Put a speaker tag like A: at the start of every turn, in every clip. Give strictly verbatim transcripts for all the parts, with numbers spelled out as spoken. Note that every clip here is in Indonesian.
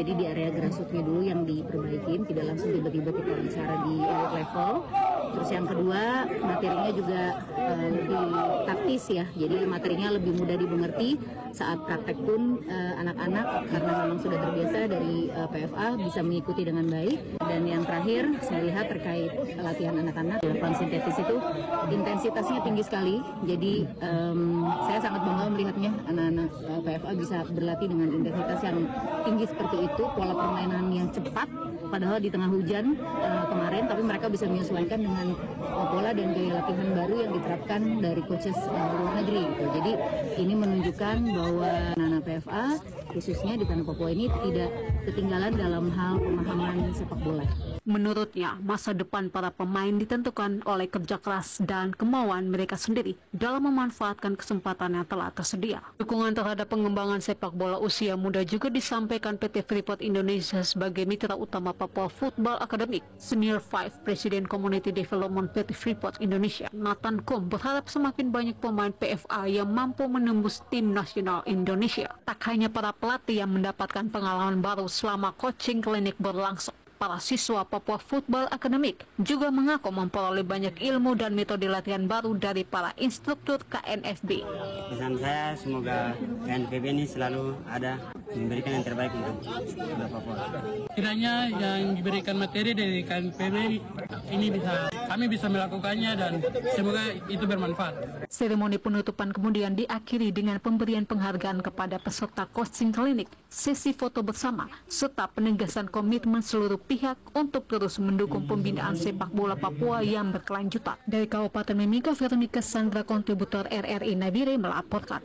A: Jadi di area grassroots-nya dulu yang diperbaikin, tidak langsung tiba-tiba kita bicara di elite level. Terus yang kedua, materinya juga uh, lebih taktis ya, jadi materinya lebih mudah dimengerti saat praktek pun uh, anak-anak karena memang sudah terbiasa dari uh, P F A bisa mengikuti dengan baik. Dan yang terakhir saya lihat terkait latihan anak-anak, lapangan sintetis itu intensitasnya tinggi sekali, jadi um, saya sangat bangga melihatnya anak-anak uh, P F A bisa berlatih dengan intensitas yang tinggi seperti itu, pola permainan yang cepat, padahal di tengah hujan uh, kemarin, tapi mereka bisa menyesuaikan dengan uh, pola dan gaya latihan baru yang diterapkan dari coaches uh, luar negeri gitu. Jadi ini menunjukkan bahwa anak-anak P F A khususnya di Tanah Papua ini tidak ketinggalan dalam hal pemahaman sepak bola.
B: Menurutnya, masa depan para pemain ditentukan oleh kerja keras dan kemauan mereka sendiri dalam memanfaatkan kesempatan yang telah tersedia. Dukungan terhadap pengembangan sepak bola usia muda juga disampaikan P T Freeport Indonesia sebagai mitra utama Papua Football Academy. Senior lima Presiden Community Development P T Freeport Indonesia, Nathan Kum, berharap semakin banyak pemain P F A yang mampu menembus tim nasional Indonesia. Tak hanya para pelatih yang mendapatkan pengalaman baru selama coaching klinik berlangsung, para siswa Papua Football Academic juga mengaku memperoleh banyak ilmu dan metode latihan baru dari para instruktur K N F B.
C: Pesan saya semoga K N F B ini selalu ada memberikan yang terbaik untuk Papua.
D: Kiranya yang diberikan materi dari K N F B ini bisa kami bisa melakukannya dan semoga itu bermanfaat.
B: Seremoni penutupan kemudian diakhiri dengan pemberian penghargaan kepada peserta coaching klinik, sesi foto bersama, serta penegasan komitmen seluruh pihak untuk terus mendukung pembinaan sepak bola Papua yang berkelanjutan. Dari Kabupaten Mimika, Veronica Sandra, kontributor R R I Nabire melaporkan.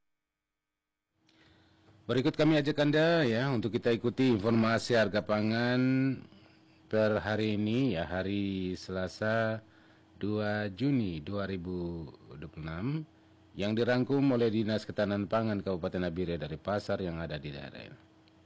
E: Berikut kami ajak Anda ya untuk kita ikuti informasi harga pangan per hari ini ya, hari Selasa dua Juni dua ribu dua puluh enam yang dirangkum oleh Dinas Ketahanan Pangan Kabupaten Nabire dari pasar yang ada di daerah ini.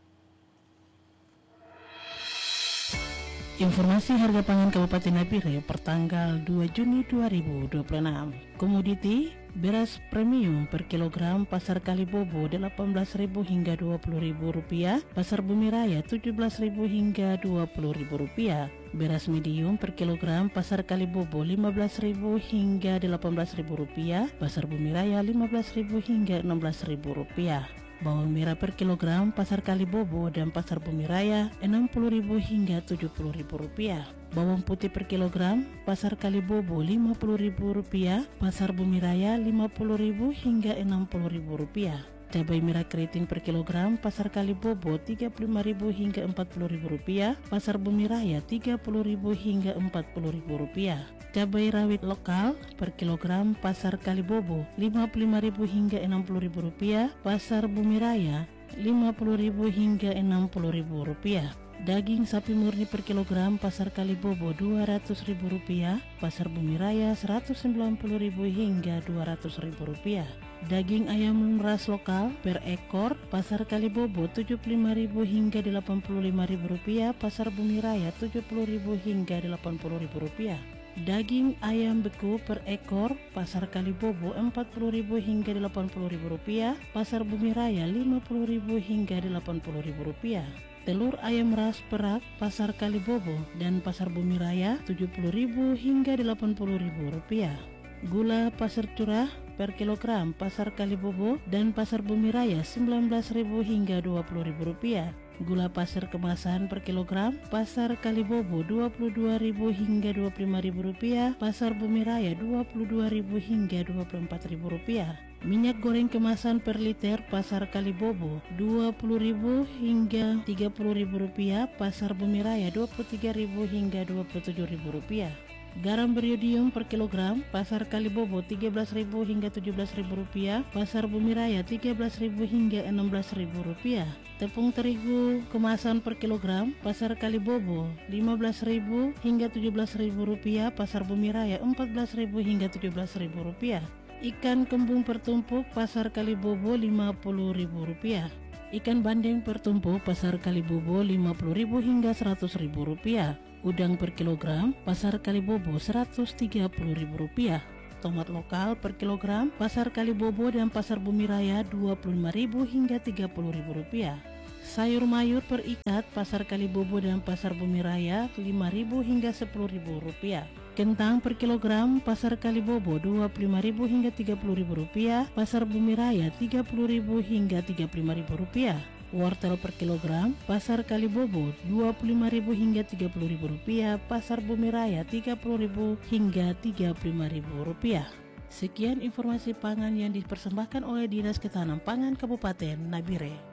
F: Informasi harga pangan Kabupaten Nabire per tanggal dua Juni dua ribu dua puluh enam. Komoditi beras premium per kilogram pasar Kalibobo delapan belas ribu hingga dua puluh ribu rupiah, pasar Bumi Raya tujuh belas ribu hingga dua puluh ribu rupiah. Beras medium per kilogram pasar Kalibobo lima belas ribu hingga delapan belas ribu rupiah, pasar Bumi Raya lima belas ribu hingga enam belas ribu rupiah. Bawang merah per kilogram pasar Kalibobo dan pasar Bumi Raya enam puluh ribu hingga tujuh puluh ribu rupiah. Bawang putih per kilogram pasar Kalibobo lima puluh ribu rupiah, pasar Bumi Raya lima puluh ribu hingga enam puluh ribu rupiah. Cabai merah keriting per kilogram pasar Kalibobo tiga puluh lima ribu hingga empat puluh ribu rupiah, pasar Bumi Raya tiga puluh ribu hingga empat puluh ribu rupiah. Cabai rawit lokal per kilogram pasar Kalibobo lima puluh lima ribu hingga enam puluh ribu rupiah, pasar Bumi Raya lima puluh ribu hingga enam puluh ribu rupiah. Daging sapi murni per kilogram pasar Kalibobo dua ratus ribu rupiah, pasar Bumi Raya seratus sembilan puluh ribu hingga dua ratus ribu rupiah. Daging ayam ras lokal per ekor pasar Kalibobo tujuh puluh lima ribu hingga delapan puluh lima ribu rupiah, pasar Bumi Raya tujuh puluh ribu hingga delapan puluh ribu rupiah. Daging ayam beku per ekor pasar Kalibobo empat puluh ribu hingga delapan puluh ribu rupiah, pasar Bumi Raya lima puluh ribu hingga delapan puluh ribu rupiah. Telur ayam ras perak pasar Kalibobo dan pasar Bumi Raya tujuh puluh ribu hingga delapan puluh ribu rupiah. Gula pasir curah per kilogram pasar Kalibobo dan pasar Bumi Raya sembilan belas ribu hingga dua puluh ribu rupiah. Gula pasir kemasan per kilogram pasar Kalibobo dua puluh dua ribu hingga dua puluh lima ribu rupiah, pasar Bumi Raya dua puluh dua ribu hingga dua puluh empat ribu rupiah. Minyak goreng kemasan per liter pasar Kalibobo dua puluh ribu hingga tiga puluh ribu rupiah, pasar Bumi Raya dua puluh tiga ribu hingga dua puluh tujuh ribu rupiah. Garam beriodium per kilogram pasar Kalibobo tiga belas ribu hingga tujuh belas ribu rupiah, pasar Bumi Raya tiga belas ribu hingga enam belas ribu rupiah. Tepung terigu kemasan per kilogram pasar Kalibobo lima belas ribu hingga tujuh belas ribu rupiah, pasar Bumi Raya empat belas ribu hingga tujuh belas ribu rupiah. Ikan kembung pertumpuk pasar Kalibobo lima puluh ribu rupiah. Ikan bandeng pertumpuk pasar Kalibobo lima puluh ribu hingga seratus ribu rupiah. Udang per kilogram pasar Kalibobo seratus tiga puluh ribu rupiah. Tomat lokal per kilogram pasar Kalibobo dan pasar Bumi Raya dua puluh lima ribu hingga tiga puluh ribu rupiah. Sayur mayur per ikat Pasar Kalibobo dan Pasar Bumi Raya lima ribu hingga sepuluh ribu rupiah. Kentang per kilogram Pasar Kalibobo dua puluh lima ribu hingga tiga puluh ribu rupiah, Pasar Bumi Raya tiga puluh ribu hingga tiga puluh lima ribu rupiah. Wortel per kilogram Pasar Kalibobo dua puluh lima ribu hingga tiga puluh ribu rupiah, Pasar Bumi Raya tiga puluh ribu hingga tiga puluh lima ribu rupiah. Sekian informasi pangan yang dipersembahkan oleh Dinas Ketahanan Pangan Kabupaten Nabire.